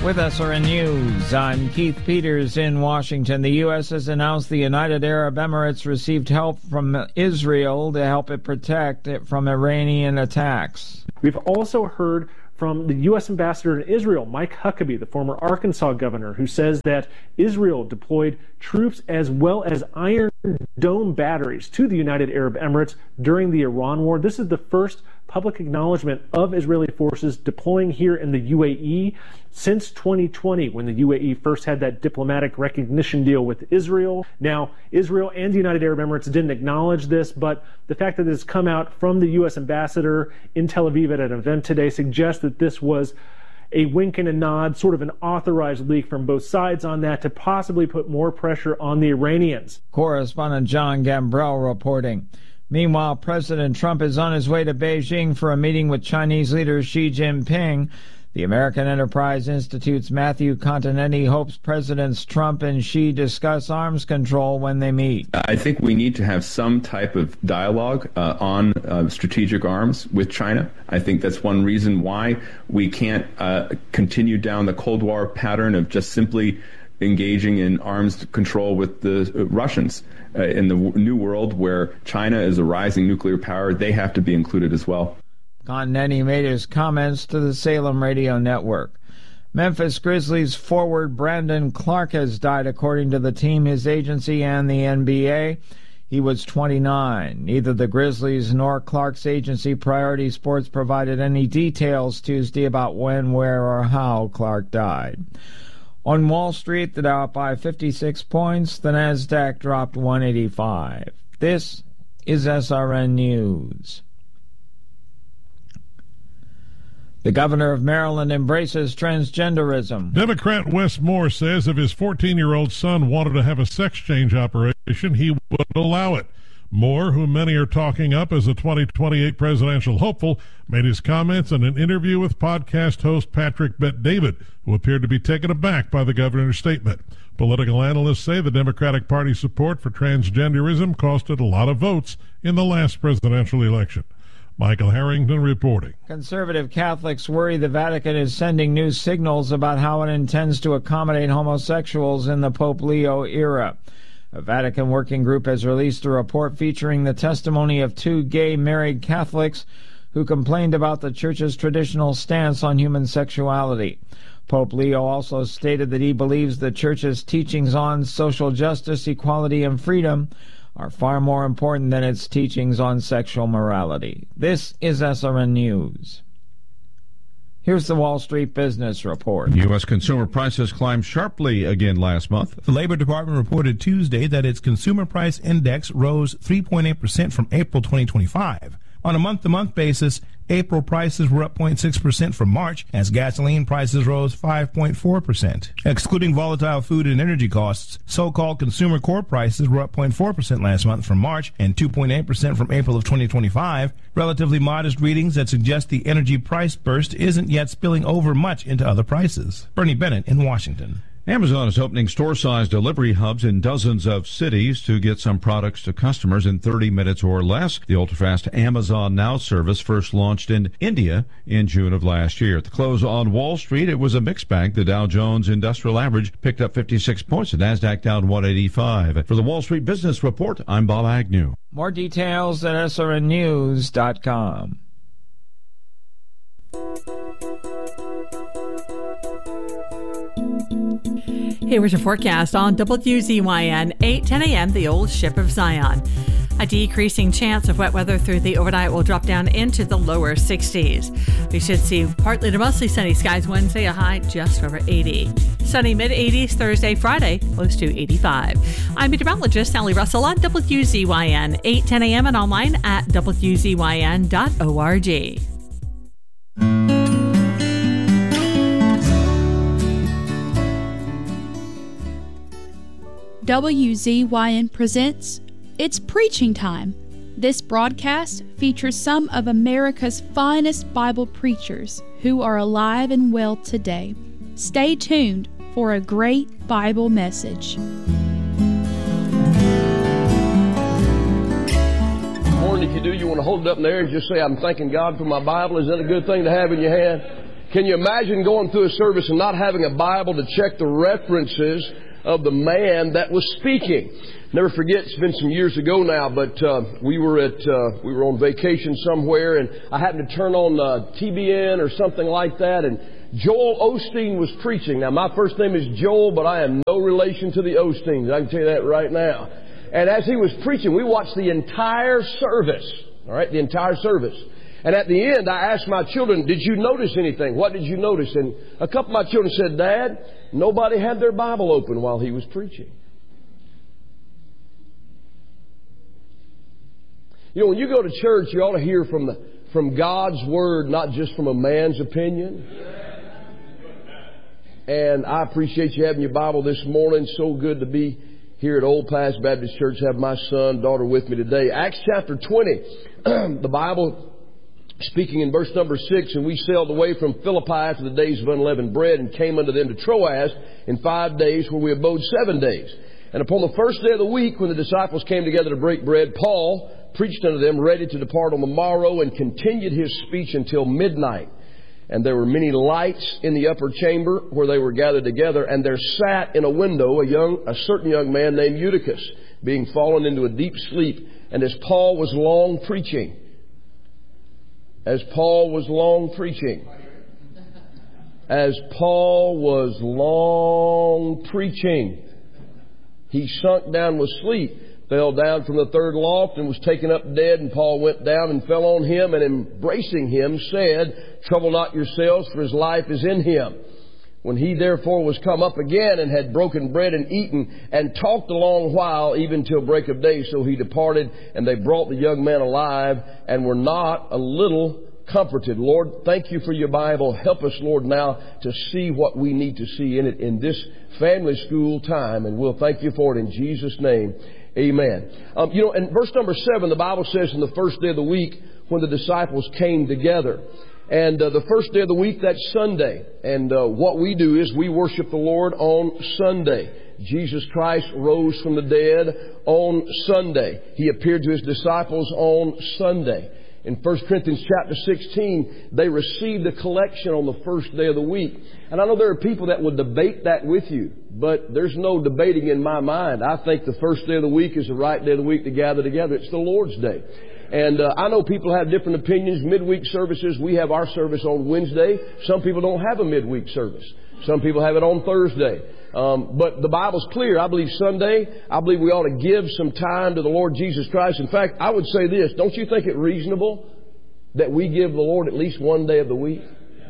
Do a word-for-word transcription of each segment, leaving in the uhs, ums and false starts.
With S R N News, I'm Keith Peters in Washington. The U S has announced the United Arab Emirates received help from Israel to help it protect it from Iranian attacks. We've also heard from the U S ambassador in Israel, Mike Huckabee, the former Arkansas governor, who says that Israel deployed troops as well as Iron Dome batteries to the United Arab Emirates during the Iran war. This is the first public acknowledgement of Israeli forces deploying here in the U A E since twenty twenty, when the U A E first had that diplomatic recognition deal with Israel. Now, Israel and the United Arab Emirates didn't acknowledge this, but the fact that it's come out from the U S ambassador in Tel Aviv at an event today suggests that this was a wink and a nod, sort of an authorized leak from both sides on that to possibly put more pressure on the Iranians. Correspondent John Gambrell reporting. Meanwhile, President Trump is on his way to Beijing for a meeting with Chinese leader Xi Jinping. The American Enterprise Institute's Matthew Continetti hopes Presidents Trump and Xi discuss arms control when they meet. I think we need to have some type of dialogue uh, on uh, strategic arms with China. I think that's one reason why we can't uh, continue down the Cold War pattern of just simply engaging in arms control with the uh, Russians. Uh, in the w- new world where China is a rising nuclear power, they have to be included as well. Continetti made his comments to the Salem Radio Network. Memphis Grizzlies forward Brandon Clark has died, according to the team, his agency, and the N B A. He was twenty-nine. Neither the Grizzlies nor Clark's agency, Priority Sports, provided any details Tuesday about when, where, or how Clark died. On Wall Street, the Dow up by fifty-six points. The Nasdaq dropped one eighty-five. This is S R N News. The governor of Maryland embraces transgenderism. Democrat Wes Moore says if his fourteen-year-old son wanted to have a sex change operation, he would allow it. Moore, whom many are talking up as a twenty twenty-eight presidential hopeful, made his comments in an interview with podcast host Patrick Bet-David, who appeared to be taken aback by the governor's statement. Political analysts say the Democratic Party's support for transgenderism costed a lot of votes in the last presidential election. Michael Harrington reporting. Conservative Catholics worry the Vatican is sending new signals about how it intends to accommodate homosexuals in the Pope Leo era. A Vatican working group has released a report featuring the testimony of two gay married Catholics who complained about the Church's traditional stance on human sexuality. Pope Leo also stated that he believes the Church's teachings on social justice, equality, and freedom are far more important than its teachings on sexual morality. This is S R N News. Here's the Wall Street Business Report. U S consumer prices climbed sharply again last month. The Labor Department reported Tuesday that its consumer price index rose three point eight percent from April twenty twenty-five. On a month-to-month basis, April prices were up zero point six percent from March, as gasoline prices rose five point four percent. Excluding volatile food and energy costs, so-called consumer core prices were up zero point four percent last month from March and two point eight percent from April of twenty twenty-five, relatively modest readings that suggest the energy price burst isn't yet spilling over much into other prices. Bernie Bennett in Washington. Amazon is opening store-sized delivery hubs in dozens of cities to get some products to customers in thirty minutes or less. The ultra-fast Amazon Now service first launched in India in June of last year. At the close on Wall Street, it was a mixed bag. The Dow Jones Industrial Average picked up fifty-six points. The Nasdaq down one eighty-five. For the Wall Street Business Report, I'm Bob Agnew. More details at S R N news dot com. Here was your forecast on W Z Y N, eight ten a.m., the old Ship of Zion. A decreasing chance of wet weather through the overnight will drop down into the lower sixties. We should see partly to mostly sunny skies Wednesday, a high just over eighty. Sunny mid-eighties Thursday, Friday, close to eighty-five. I'm meteorologist Sally Russell on W Z Y N, eight ten a.m. and online at W Z Y N dot org. W Z Y N presents It's Preaching Time. This broadcast features some of America's finest Bible preachers who are alive and well today. Stay tuned for a great Bible message. Morning, if you do, you want to hold it up in the air and just say, I'm thanking God for my Bible. Is that a good thing to have in your hand? Can you imagine going through a service and not having a Bible to check the references of the man that was speaking? Never forget, it's been some years ago now, but uh, we were at uh, we were on vacation somewhere, and I happened to turn on uh, T B N or something like that, and Joel Osteen was preaching. Now, my first name is Joel, but I am no relation to the Osteens. I can tell you that right now. And as he was preaching, we watched the entire service. All right, the entire service. And at the end, I asked my children, did you notice anything? What did you notice? And a couple of my children said, Dad, nobody had their Bible open while he was preaching. You know, when you go to church, you ought to hear from the, from God's Word, not just from a man's opinion. And I appreciate you having your Bible this morning. So good to be here at Old Pass Baptist Church. Have my son, daughter with me today. Acts chapter twenty, the Bible speaking in verse number six, and we sailed away from Philippi after the days of unleavened bread and came unto them to Troas in five days, where we abode seven days. And upon the first day of the week, when the disciples came together to break bread, Paul preached unto them, ready to depart on the morrow, and continued his speech until midnight. And there were many lights in the upper chamber where they were gathered together, and there sat in a window a young, a certain young man named Eutychus, being fallen into a deep sleep. And as Paul was long preaching, as Paul was long preaching, as Paul was long preaching, he sunk down with sleep, fell down from the third loft, and was taken up dead. And Paul went down and fell on him, and embracing him said, Trouble not yourselves, for his life is in him. When he therefore was come up again, and had broken bread and eaten, and talked a long while, even till break of day, so he departed, and they brought the young man alive, and were not a little comforted. Lord, thank you for your Bible. Help us, Lord, now to see what we need to see in it in this family school time, and we'll thank you for it in Jesus' name. Amen. Um, you know, in verse number seven, the Bible says in the first day of the week when the disciples came together. And uh, the first day of the week, that's Sunday. And uh, what we do is we worship the Lord on Sunday. Jesus Christ rose from the dead on Sunday. He appeared to His disciples on Sunday. In First Corinthians chapter sixteen, they received a collection on the first day of the week. And I know there are people that will debate that with you, but there's no debating in my mind. I think the first day of the week is the right day of the week to gather together. It's the Lord's Day. And uh, I know people have different opinions. Midweek services, we have our service on Wednesday. Some people don't have a midweek service. Some people have it on Thursday. Um, but the Bible's clear. I believe Sunday, I believe we ought to give some time to the Lord Jesus Christ. In fact, I would say this. Don't you think it reasonable that we give the Lord at least one day of the week?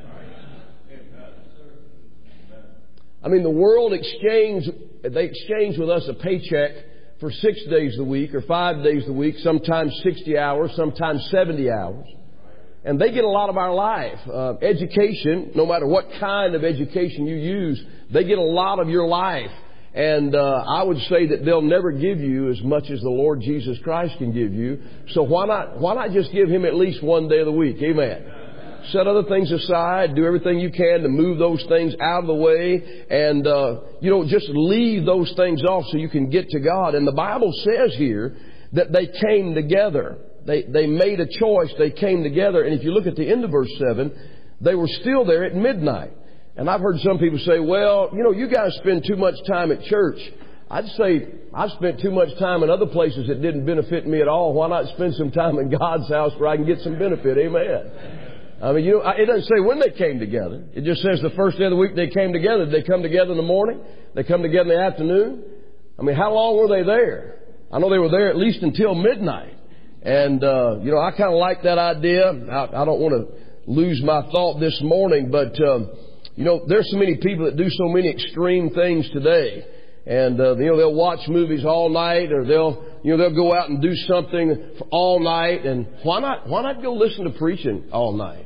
I mean, the world exchange, they exchange with us a paycheck for six days a week or five days a week, sometimes sixty hours, sometimes seventy hours. And they get a lot of our life. Uh, education, no matter what kind of education you use, they get a lot of your life. And uh, I would say that they'll never give you as much as the Lord Jesus Christ can give you. So why not, why not just give Him at least one day of the week? Amen. Set other things aside. Do everything you can to move those things out of the way. And, uh, you know, just leave those things off so you can get to God. And the Bible says here that they came together. They, they made a choice. They came together. And if you look at the end of verse seven, they were still there at midnight. And I've heard some people say, well, you know, you guys spend too much time at church. I'd say I've spent too much time in other places that didn't benefit me at all. Why not spend some time in God's house where I can get some benefit? Amen. I mean, you know, it doesn't say when they came together. It just says the first day of the week they came together. Did they come together in the morning? They come together in the afternoon? I mean, how long were they there? I know they were there at least until midnight. And, uh, you know, I kind of like that idea. I, I don't want to lose my thought this morning, but, um, you know, there's so many people that do so many extreme things today. And, uh, you know, they'll watch movies all night, or they'll, you know, they'll go out and do something for all night. And why not, why not go listen to preaching all night?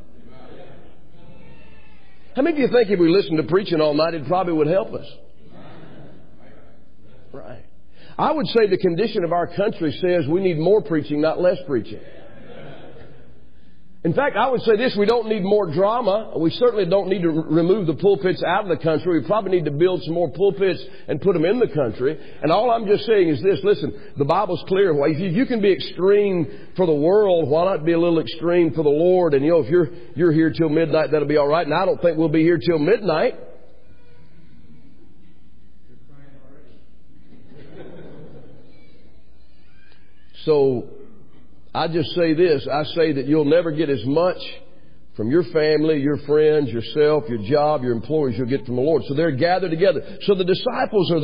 How many of you think if we listened to preaching all night, it probably would help us? Right. I would say the condition of our country says we need more preaching, not less preaching. In fact, I would say this, we don't need more drama. We certainly don't need to r- remove the pulpits out of the country. We probably need to build some more pulpits and put them in the country. And all I'm just saying is this, listen, the Bible's clear. If you, you can be extreme for the world, why not be a little extreme for the Lord? And you know, if you're, you're here till midnight, that'll be all right. And I don't think we'll be here till midnight. So, I just say this, I say that you'll never get as much from your family, your friends, yourself, your job, your employees, you'll get from the Lord. So they're gathered together. So the disciples are